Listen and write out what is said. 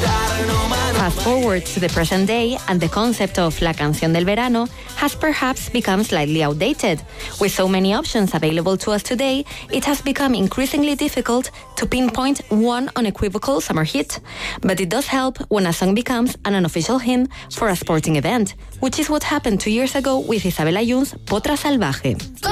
Fast forward to the present day, and the concept of La Canción del Verano has perhaps become slightly outdated. With so many options available to us today, it has become increasingly difficult to pinpoint one unequivocal summer hit. But it does help when a song becomes an unofficial hymn for a sporting event, which is what happened 2 years ago with Isabel Ayun's Potra Salvaje.